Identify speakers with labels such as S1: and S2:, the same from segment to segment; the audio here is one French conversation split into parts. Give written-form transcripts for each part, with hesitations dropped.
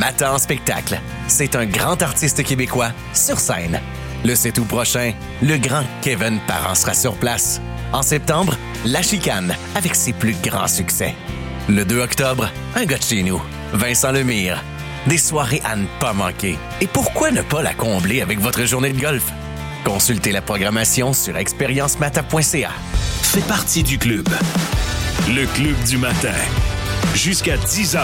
S1: Mata en spectacle. C'est un grand artiste québécois sur scène. Le 7 août prochain, le grand Kevin Parent sera sur place. En septembre, La Chicane avec ses plus grands succès. Le 2 octobre, un gars de chez nous, Vincent Lemire. Des soirées à ne pas manquer. Et pourquoi ne pas la combler avec votre journée de golf? Consultez la programmation sur expériencemata.ca.
S2: Fais partie du club. Le club du matin. Jusqu'à 10h.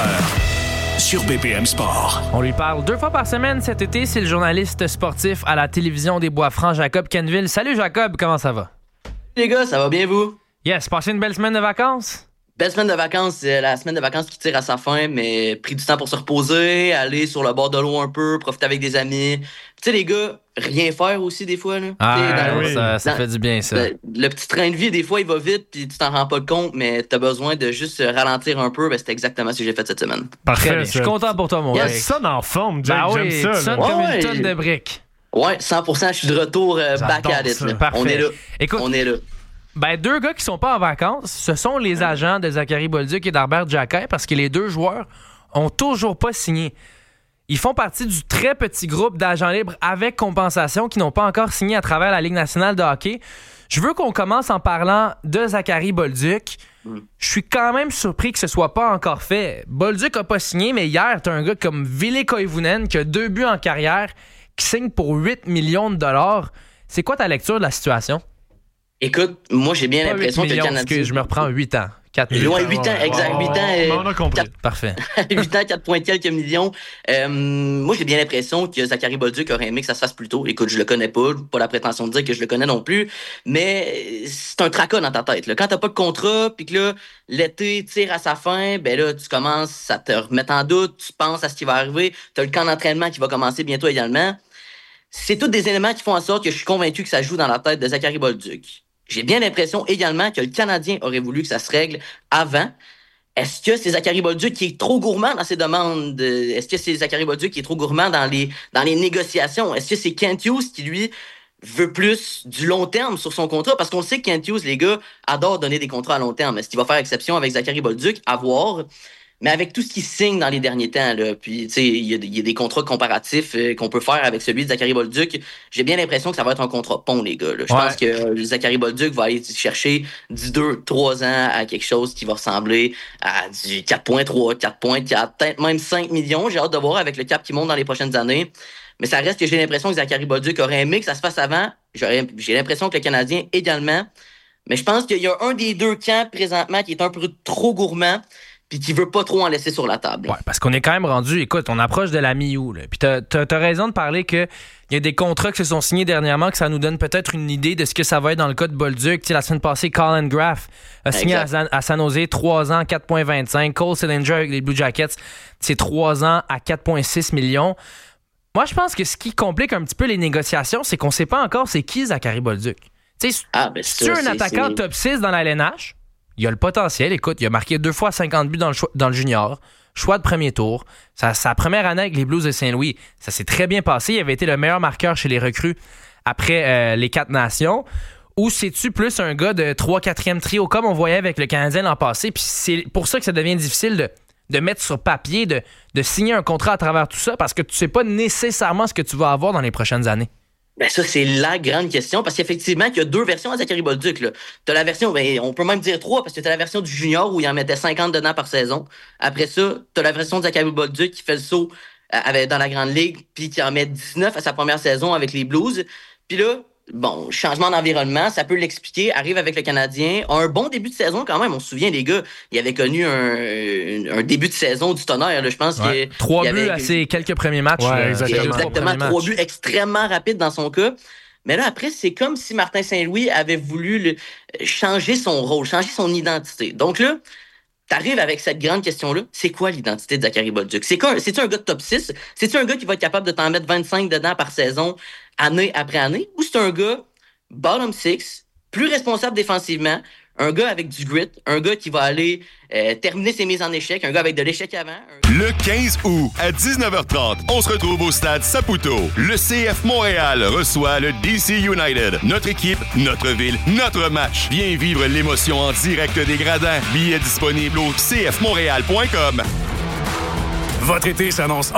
S2: Sur BPM Sport.
S3: On lui parle 2 fois par semaine cet été. C'est le journaliste sportif à la télévision des Bois-Francs, Jacob Quenneville. Salut Jacob, comment ça va?
S4: Les gars, ça va bien vous?
S3: Yes, passez une belle semaine de vacances?
S4: Belle semaine de vacances, la semaine de vacances qui tire à sa fin, mais pris du temps pour se reposer, aller sur le bord de l'eau un peu, profiter avec des amis. Tu sais, les gars, rien faire aussi des fois. Là.
S3: Oui, ça fait du bien, ça.
S4: Le petit train de vie, des fois, il va vite, puis tu t'en rends pas compte, mais t'as besoin de juste ralentir un peu. Ben, c'est exactement ce que j'ai fait cette semaine.
S3: Parfait, je suis content pour toi, mon gars.
S5: Ça en forme, Jack, j'aime ça.
S3: Tu sonnes comme une tonne de briques.
S4: Ouais, 100%, je suis de retour back at it. On est là.
S3: Écoute,
S4: on est là.
S3: Ben, 2 gars qui sont pas en vacances, ce sont les agents de Zachary Bolduc et d'Herbert Jacquet, parce que les 2 joueurs ont toujours pas signé. Ils font partie du très petit groupe d'agents libres avec compensation qui n'ont pas encore signé à travers la Ligue nationale de hockey. Je veux qu'on commence en parlant de Zachary Bolduc. Je suis quand même surpris que ce soit pas encore fait. Bolduc a pas signé, mais hier, t'as un gars comme Ville Koivunen qui a 2 buts en carrière, qui signe pour 8 millions de dollars. C'est quoi ta lecture de la situation?
S4: Écoute, moi, j'ai bien l'impression que le Canadien...
S3: Excuse, je me reprends 8 ans. 4 millions.
S4: 8 ans, exact. 8 ans.
S5: On a compris.
S3: Parfait.
S4: 8 ans, 4 points quelques millions. Moi, j'ai bien l'impression que Zachary Bolduc aurait aimé que ça se fasse plus tôt. Écoute, je le connais pas la prétention de dire que je le connais non plus, mais c'est un tracas dans ta tête. Là. Quand t'as pas de contrat, puis que là, l'été tire à sa fin, ben là, tu commences à te remettre en doute, tu penses à ce qui va arriver, t'as le camp d'entraînement qui va commencer bientôt également. C'est tous des éléments qui font en sorte que je suis convaincu que ça joue dans la tête de Zachary Bolduc. J'ai bien l'impression également que le Canadien aurait voulu que ça se règle avant. Est-ce que c'est Zachary Bolduc qui est trop gourmand dans ses demandes? Est-ce que c'est Zachary Bolduc qui est trop gourmand dans les négociations? Est-ce que c'est Kent Hughes qui, lui, veut plus du long terme sur son contrat? Parce qu'on le sait que Kent Hughes, les gars, adore donner des contrats à long terme. Est-ce qu'il va faire exception avec Zachary Bolduc? À voir. Mais avec tout ce qu'il signe dans les derniers temps, là, puis tu sais, il y a des contrats comparatifs qu'on peut faire avec celui de Zachary Bolduc. J'ai bien l'impression que ça va être un contrat pont, les gars. Là. Je pense que Zachary Bolduc va aller chercher du 2-3 ans à quelque chose qui va ressembler à du 4.3, 4.4, peut-être même 5 millions. J'ai hâte de voir avec le cap qui monte dans les prochaines années. Mais ça reste que j'ai l'impression que Zachary Bolduc aurait aimé que ça se fasse avant. J'ai l'impression que le Canadien également. Mais je pense qu'il y a un des 2 camps présentement qui est un peu trop gourmand puis qui veut pas trop en laisser sur la table.
S3: Ouais, parce qu'on est quand même rendu, écoute, on approche de la mi-août. Puis t'as raison de parler qu'il y a des contrats qui se sont signés dernièrement, que ça nous donne peut-être une idée de ce que ça va être dans le cas de Bolduc. T'sais, la semaine passée, Colin Graff a signé à San Jose 3 ans, 4,25. Cole Sillinger avec les Blue Jackets, c'est 3 ans à 4,6 millions. Moi, je pense que ce qui complique un petit peu les négociations, c'est qu'on sait pas encore c'est qui Zachary Bolduc. C'est un attaquant top 6 dans la LNH. Il a le potentiel. Écoute, il a marqué 2 fois 50 buts dans le junior. Choix de premier tour. Sa première année avec les Blues de Saint-Louis, ça s'est très bien passé. Il avait été le meilleur marqueur chez les recrues après les 4 nations. Ou c'est-tu plus un gars de 3-4e trio comme on voyait avec le Canadien l'an passé? Puis c'est pour ça que ça devient difficile de mettre sur papier, de signer un contrat à travers tout ça parce que tu sais pas nécessairement ce que tu vas avoir dans les prochaines années.
S4: Ben ça, c'est la grande question, parce qu'effectivement, il y a 2 versions à Zachary Bolduc. Tu as la version, on peut même dire 3, parce que tu as la version du junior où il en mettait 50 dedans par saison. Après ça, tu as la version de Zachary Bolduc qui fait le saut dans la Grande Ligue, puis qui en met 19 à sa première saison avec les Blues. Puis là, bon, changement d'environnement, ça peut l'expliquer, arrive avec le Canadien, a un bon début de saison quand même. On se souvient, les gars, il avait connu un début de saison du tonnerre. Là. Je pense que
S3: 3 buts à ses quelques premiers matchs.
S4: Exactement, 3 buts extrêmement rapides dans son cas. Mais là, après, c'est comme si Martin Saint-Louis avait voulu changer son rôle, changer son identité. Donc là, t'arrives avec cette grande question-là, c'est quoi l'identité de Zachary Bolduc? C'est-tu un gars de top 6? C'est-tu un gars qui va être capable de t'en mettre 25 dedans par saison, année après année? Ou c'est un gars bottom 6, plus responsable défensivement, un gars avec du grit, un gars qui va aller terminer ses mises en échec, un gars avec de l'échec avant.
S6: Le 15 août à 19h30, on se retrouve au stade Saputo. Le CF Montréal reçoit le DC United. Notre équipe, notre ville, notre match. Viens vivre l'émotion en direct des gradins. Billets disponibles au cfmontréal.com.
S2: Votre été s'annonce